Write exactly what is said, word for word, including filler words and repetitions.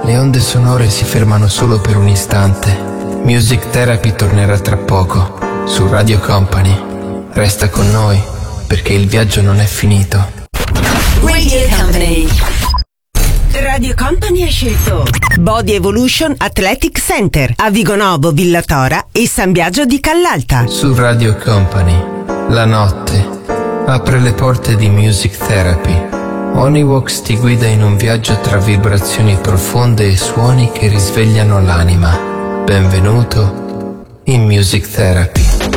Le onde sonore si fermano solo per un istante. Music Therapy tornerà tra poco su Radio Company. Resta con noi perché il viaggio non è finito. Radio Company. Radio Company ha scelto Body Evolution Athletic Center a Vigonovo, Villatora e San Biagio di Callalta. Su Radio Company la notte apre le porte di Music Therapy. Onivox ti guida in un viaggio tra vibrazioni profonde e suoni che risvegliano l'anima. Benvenuto in Music Therapy.